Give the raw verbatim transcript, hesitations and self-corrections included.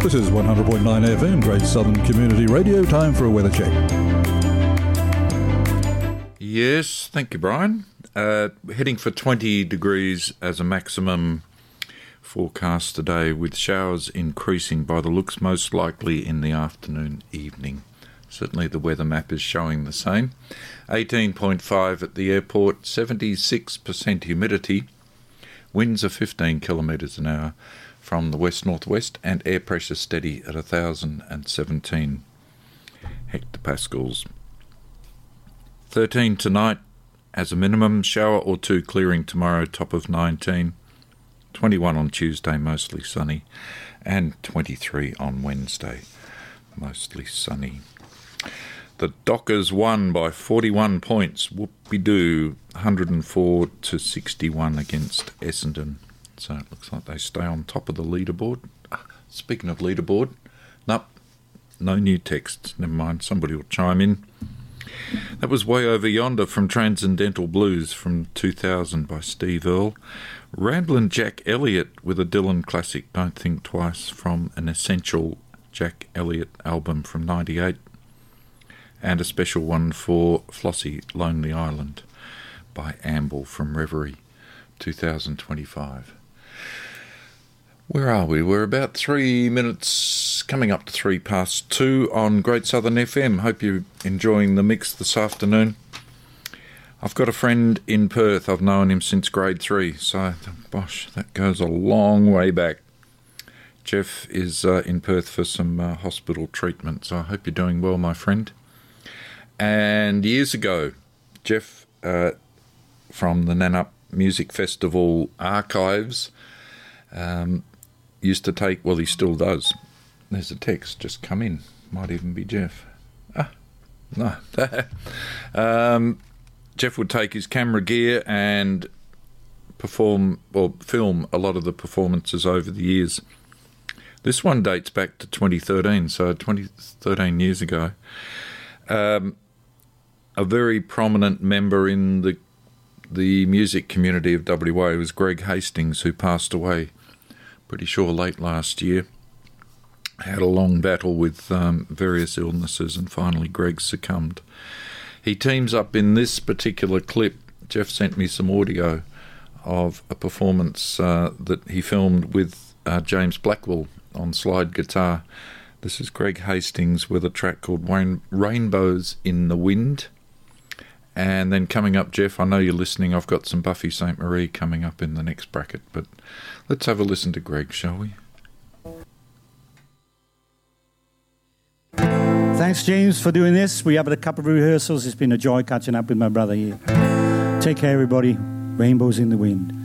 This is one hundred point nine F M, Great Southern Community Radio. Time for a weather check. Yes, thank you, Brian. Uh, heading for twenty degrees as a maximum forecast today, with showers increasing by the looks, most likely in the afternoon, evening. Certainly the weather map is showing the same. eighteen point five at the airport, seventy-six percent humidity, winds are fifteen kilometres an hour from the west-northwest, and air pressure steady at one thousand seventeen hectopascals. thirteen tonight as a minimum, shower or two clearing tomorrow, top of nineteen, twenty-one on Tuesday, mostly sunny, and twenty-three on Wednesday, mostly sunny. The Dockers won by forty-one points, whoop-de-doo, one hundred four to sixty-one against Essendon. So it looks like they stay on top of the leaderboard. Speaking of leaderboard, nope, no new texts. Never mind, somebody will chime in. That was Way Over Yonder from Transcendental Blues from two thousand by Steve Earle. Ramblin' Jack Elliott with a Dylan classic, Don't Think Twice, from an Essential Jack Elliott album from ninety-eight. And a special one for Flossie, Lonely Island by Amble from Reverie, two thousand twenty-five. Where are we? We're about three minutes, coming up to three past two on Great Southern F M. Hope you're enjoying the mix this afternoon. I've got a friend in Perth. I've known him since grade three, so, gosh, that goes a long way back. Jeff is uh, in Perth for some uh, hospital treatment, so I hope you're doing well, my friend. And years ago, Jeff uh, from the Nannup Music Festival archives um, used to take, well, he still does. There's a text just come in. Might even be Jeff. Ah, no. um, Jeff would take his camera gear and perform, or film a lot of the performances over the years. This one dates back to twenty thirteen, so twenty, thirteen years ago. Um, a very prominent member in the the music community of W A was Greg Hastings, who passed away, pretty sure late last year. Had a long battle with um, various illnesses, and finally Greg succumbed. He teams up in this particular clip. Jeff sent me some audio of a performance uh, that he filmed with uh, James Blackwell on slide guitar. This is Greg Hastings with a track called Rain- Rainbows in the Wind. And then coming up, Jeff, I know you're listening, I've got some Buffy Sainte Marie coming up in the next bracket, but let's have a listen to Greg, shall we? Thanks, James, for doing this. We have had a couple of rehearsals. It's been a joy catching up with my brother here. Take care, everybody. Rainbows in the Wind.